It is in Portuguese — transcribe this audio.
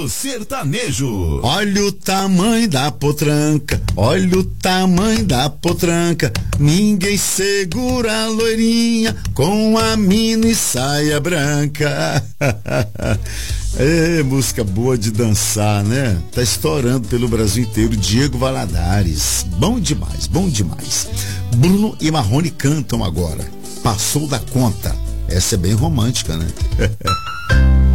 do sertanejo. Olha o tamanho da potranca, olha o tamanho da potranca. Ninguém segura a loirinha com a mini saia branca. É música boa de dançar, né? Tá estourando pelo Brasil inteiro. Diego Valadares, bom demais, bom demais. Bruno e Marrone cantam agora Passou da Conta. Essa é bem romântica, né?